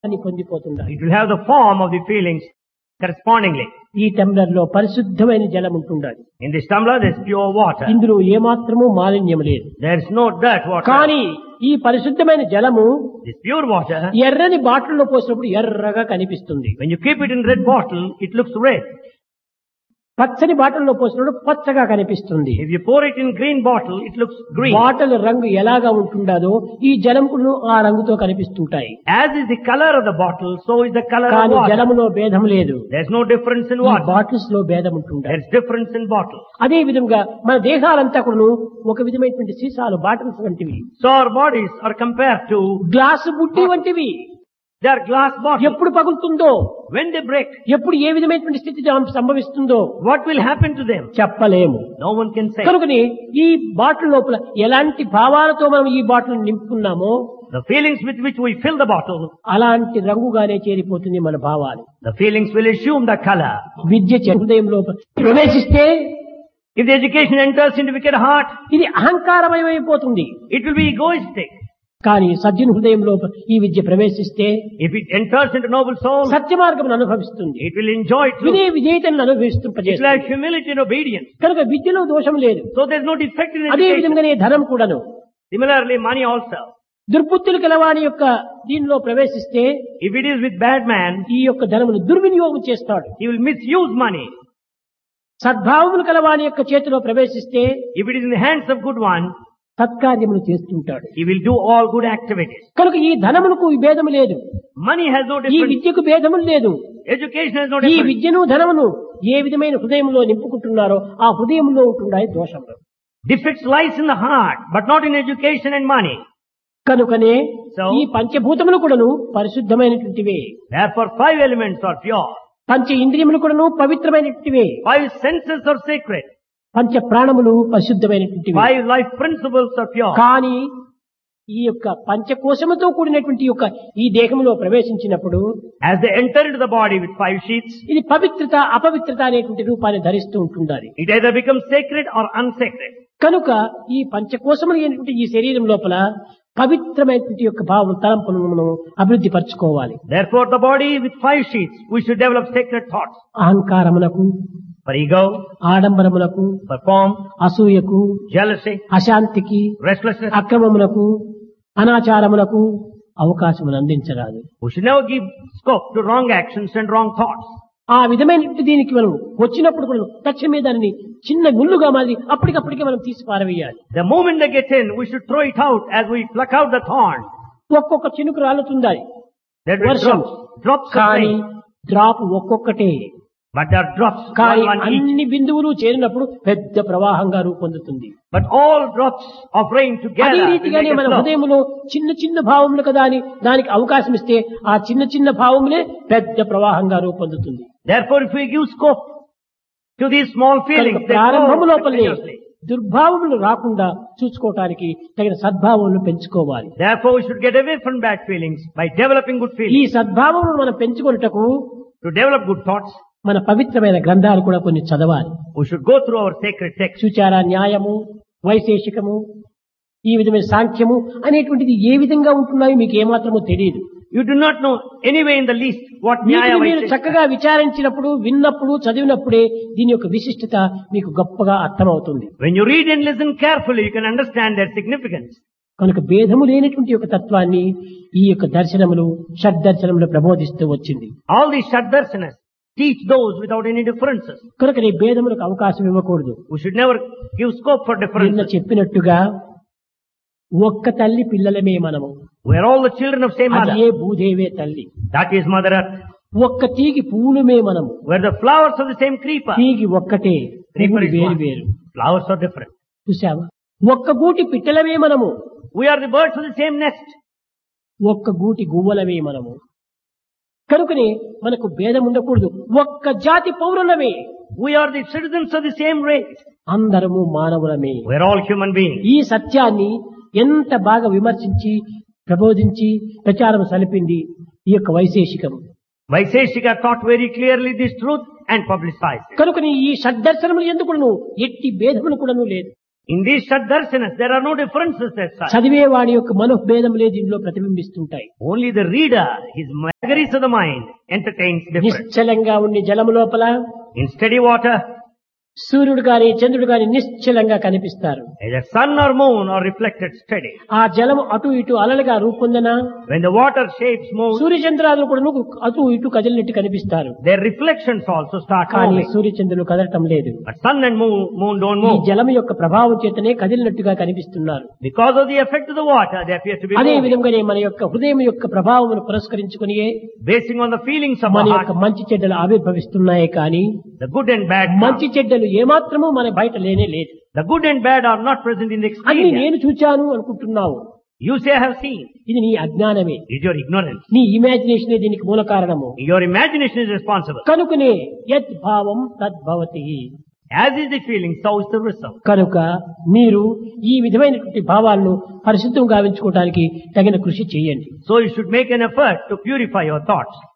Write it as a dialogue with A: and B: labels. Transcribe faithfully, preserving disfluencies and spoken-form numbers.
A: అని పొందిపోతుండాలి.
B: It will have the form of the feelings correspondingly.
A: ఈ tumbler లో పరిశుద్ధమైన జలం ఉంటుండాలి.
B: In this tumbler there is pure water.
A: ఇందులో ఏమాత్రము మాలిన్యం లేదు.
B: There is no dirt water.
A: కానీ ఈ పరిశుద్ధమైన జలము
B: This pure water,
A: ఎర్రని బాటిల్లో పోసినప్పుడు ఎర్రగా కనిపిస్తుంది.
B: when you keep it in red bottle, it looks red.
A: పచ్చని బాటిల్లో పోసినప్పుడు పచ్చగా కనిపిస్తుంది.
B: If you pour it in green bottle, it looks green.
A: Bottle రంగు ఎలాగా ఉంటుండదో ఈ జలములు ఆ రంగుతో కనిపిస్తుంటాయి.
B: As is the color of the bottle, so is the color of
A: కానీ
B: water.
A: జలములో భేదం లేదు.
B: There is no difference in
A: ఈ
B: water.
A: బాటిల్స్ లో భేదం ఉంటుండాలి.
B: There is difference in bottles.
A: అదే విధంగా మన దేహాలంతా కూడా ఒక విధమైనటువంటి సీసాలు బాటిల్స్ వంటివి.
B: So our bodies are compared to,
A: glass బుడ్డి వంటివి.
B: they are glass bottles.
A: ఎప్పుడు పగులుతుందో,
B: When they break,
A: ఎప్పుడు ఏ విధమైనటువంటి స్థితి సంభవిస్తుందో
B: what will happen to them?
A: చెప్పలేము.
B: No one can say.
A: కనుకని ఈ బాటిల్ లోపల ఎలాంటి భావాలతో మనం ఈ bottle నింపుకున్నామో
B: The feelings with which we fill the bottle,
A: అలాంటి రంగుగానే చేరిపోతుంది మన భావాలు.
B: the feelings will assume the color.
A: విద్య హృదయం లోపల ప్రవేశిస్తే
B: If the education enters into wicked heart,
A: ఇది అహంకారమయమైపోతుంది.
B: it will be egoistic.
A: కానీ సజ్జన హృదయం లోపల ఈ విద్య ప్రవేశిస్తే
B: If it enters into noble soul,
A: సత్య మార్గం అనుభవిస్తుంది.
B: it will enjoy truth.
A: వినయ విధేయతను
B: It will
A: అనుభవిస్తుంపజేస్తుంది.
B: have humility and obedience.
A: కనుక విద్యలో దోషం లేదు.
B: So there is no defect in
A: అదే
B: education.
A: విధంగానే ధనం కూడాను
B: Similarly, money also.
A: దుర్బుద్ధులు కలవాని యొక్క దీనిలో ప్రవేశిస్తే
B: If it is with bad man,
A: ఈ యొక్క ధనమును దుర్వినియోగం చేస్తాడు.
B: he will misuse money.
A: సద్భావములు కలవాని యొక్క చేతిలో ప్రవేశిస్తే
B: If it is in the hands of good one,
A: సత్కార్యములు చేస్తుంటాడు.
B: he will do all good activities.
A: కనుక ఈ ధనమునకు ఈ భేదము లేదు.
B: Money has no
A: ఈ
B: difference.
A: విద్యకు భేదములు లేదు.
B: Education has no
A: ఈ
B: difference.
A: విద్యను ధనమును ఏ విధమైన హృదయంలో నింపుకుంటున్నారో ఆ హృదయంలో ఉంటున్నాయి దోషములు.
B: Defects lies in the heart, but not in education and money.
A: కనుకనే
B: So-
A: ఈ పంచభూతములు కూడాను పరిశుద్ధమైనటువంటివే.
B: Therefore, five elements are pure.
A: పంచ ఇంద్రియములు కూడాను పవిత్రమైనటువంటివే.
B: Five senses are sacred.
A: పంచ ప్రాణములు పరిశుద్ధమైనటువంటివి.
B: Five life principles are pure.
A: కానీ ఈ యొక్క పంచకోశముతో కూడినటువంటి యొక్క ఈ దేహంలో ప్రవేశించినప్పుడు
B: As they enter into the body with five sheaths,
A: ఇది పవిత్రత అపవిత్రత అనేటువంటి రూపాన్ని ధరిస్తూ ఉంటుండాలి.
B: it either becomes sacred or unsacred.
A: కనుక ఈ పంచకోశములు అయినటువంటి ఈ శరీరం లోపల పవిత్రమైనటువంటి యొక్క భావం తలంపులను మనం అభివృద్ధి పరచుకోవాలి.
B: Therefore, the body with five sheaths, we should develop sacred thoughts.
A: అహంకారములకు,
B: For ego,
A: ఆడంబరములకు,
B: for form,
A: అసూయకు,
B: jealousy,
A: అశాంతికి,
B: restlessness.
A: అక్రమములకు, అనాచారములకు అవకాశమును అందించరాదు.
B: We should never give scope to wrong actions and wrong thoughts.
A: ఆ విధమైనటువంటి దీనికి మనం వచ్చినప్పుడు కూడా తక్షణమే దానిని చిన్న ముళ్ళుగా మారి అప్పటికప్పటికే మనం తీసి పారవేయాలి.
B: The moment they get in, we should throw it out as we pluck out the thorn.
A: ఒక్కొక్క చినుకు రాలుతుందాయి
B: There will be
A: వర్షం.
B: drops, drops of
A: కానీ
B: rain.
A: డ్రాప్ ఒక్కొక్కటే.
B: But there are drops,
A: కానీ
B: one, one each.
A: అన్ని బిందువులు చేరినప్పుడు పెద్ద ప్రవాహంగా రూపొందుతుంది.
B: But all drops of rain
A: అదే
B: together will
A: రీతిగానే
B: make a
A: మన
B: flow.
A: హృదయంలో చిన్న చిన్న భావములు కదా అని దానికి అవకాశం ఇస్తే ఆ చిన్న చిన్న భావములే పెద్ద ప్రవాహంగా రూపొందుతుంది.
B: Therefore, if we give scope to these small feelings,
A: కనుక
B: they
A: ప్రారంభము
B: grow
A: లోపలే
B: continuously.
A: దుర్భావములు రాకుండా చూసుకోవటానికి తగిన సద్భావములు పెంచుకోవాలి.
B: Therefore, we should get away from bad feelings by developing good
A: ఈ
B: feelings.
A: సద్భావములు మనం పెంచుకొనుటకు
B: To develop good thoughts,
A: మన పవిత్రమైన గ్రంథాలు కూడా కొన్ని చదవాలి.
B: we should go through our sacred texts.
A: సుచార న్యాయము, వైశేషికము, ఈ విధమైన సాంఖ్యము అనేటువంటిది ఏ విధంగా ఉంటున్నాయో మీకు ఏమాత్రమో తెలియదు.
B: You do not know anyway in the least what Nyaya
A: వీటిని మీరు
B: Vaisheshika.
A: చక్కగా విచారించినప్పుడు, విన్నప్పుడు, చదివినప్పుడే దీని యొక్క విశిష్టత మీకు గొప్పగా అర్థమవుతుంది.
B: When you read and listen carefully, you can understand their significance.
A: కనుక భేదము లేనటువంటి యొక్క తత్వాన్ని ఈ యొక్క దర్శనములు, షడ్దర్శనములు ప్రబోధిస్తూ వచ్చింది.
B: All these Shaddarsanas teach those without any differences.
A: కనుక ఈ భేదములకు అవకాశం ఇవ్వకూడదు.
B: We should never give scope for
A: నిన్న
B: differences.
A: చెప్పినట్టుగా ఒక్క తల్లి పిల్లలమే మనము.
B: We are all the children of same
A: అది
B: mother.
A: ఏ భూదేవే తల్లి.
B: That is Mother Earth.
A: ఒక్క తీగి పువ్వులమే మనము.
B: We are the flowers of the same creeper.
A: తీగి ఒక్కటే,
B: Creeper
A: పువ్వులు
B: is
A: వేరు
B: one.
A: వేరు.
B: Flowers are different.
A: చూసావా? ఒక్క గూటి పిట్టలమే మనము.
B: We are the birds of the same nest.
A: ఒక్క గూటి గువ్వలమే మనము. కనుకనే మనకు భేదం ఉండకూడదు. ఒక్క జాతి పౌరులమే.
B: We are the citizens of the same race.
A: అందరము మానవులమే.
B: We are all human beings.
A: ఈ సత్యాన్ని ఎంత బాగా విమర్శించి, ప్రబోధించి, ప్రచారం సలిపింది ఈ యొక్క వైశేషికం.
B: Vaisheshika taught very clearly this truth and publicized it.
A: కనుకని ఈ షడ్దర్శనములు ఎందుకును ఎట్టి భేదములు కూడాను లేదు.
B: In these Shaddarsanas, there are no differences as such.
A: చదివే వాడి యొక్క మనోభేదములే దీనిలో ప్రతిబింబిస్తుంటాయి.
B: Only the reader, his vagaries of the mind, entertains difference.
A: నిశ్చలంగా ఉండి జలము లోపల
B: In steady water,
A: సూర్యుడు గాని చంద్రుడు గాని నిశ్చలంగా కనిపిస్తారు.
B: either sun or moon are reflected steady.
A: ఆ జలము అటు ఇటు అలలుగా రూపొందన
B: When the water shapes move,
A: సూర్య చంద్రాదులు కూడా అటు ఇటు కదిలినట్టు కనిపిస్తారు.
B: their reflections also start
A: కానీ
B: moving.
A: సూర్య చంద్రులు కదలటం లేదు.
B: But sun and moon, moon don't
A: ఈ
B: move.
A: జలము యొక్క ప్రభావం చేతనే కదిలినట్టుగా కనిపిస్తున్నారు.
B: Because of the effect of the water, they appear to be
A: అదే
B: moving.
A: విధంగానే మన యొక్క హృదయం యొక్క ప్రభావమును పురస్కరించుకుని
B: Basing on the feelings of
A: మన
B: our
A: యొక్క
B: heart,
A: మంచి చెడ్డలు ఆవిర్భవిస్తున్నాయి. కానీ
B: the good and bad come.
A: మంచి చెడ్డలు ఏమాత్రము మన బయట లేనే లేదు.
B: The good and bad are not present in the
A: అది
B: experience.
A: నేను చూచాను అనుకుంటున్నావు.
B: You say, I have seen.
A: ఇది నీ అజ్ఞానమే.
B: It's your ignorance.
A: నీ ఇమాజినేషనే దీనికి మూల కారణము.
B: Your imagination is responsible.
A: కనుకనే యత్ భావం తద్భవతి.
B: As is the feeling, so is the result.
A: కనుక మీరు ఈ విధమైనటువంటి భావాలను పరిశుద్ధం గావించుకోవడానికి తగిన కృషి చేయండి.
B: So you should make an effort to purify your thoughts.